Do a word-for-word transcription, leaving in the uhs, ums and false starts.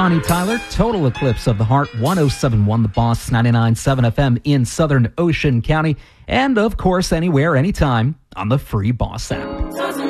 Bonnie Tyler, Total Eclipse of the Heart, one oh seven point one The Boss, ninety-nine point seven F M in Southern Ocean County, and of course anywhere, anytime on the free Boss app.